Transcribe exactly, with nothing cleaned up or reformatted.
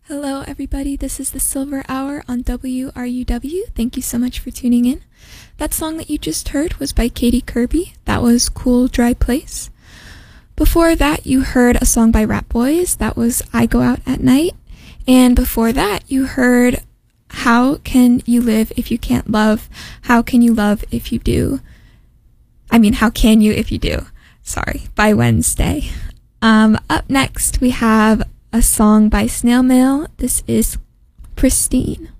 Hello, everybody. This is the Silver Hour on W R U W. Thank you so much for tuning in. That song that you just heard was by Katie Kirby. That was Cool Dry Place. Before that, you heard a song by Rat Boys. That was I Go Out at Night. And before that, you heard How Can You Live If You Can't Love? How Can You Love If You Do? I mean, How Can You If You Do? Sorry, by Wednesday. Um, up next, we have a song by Snail Mail. This is Pristine.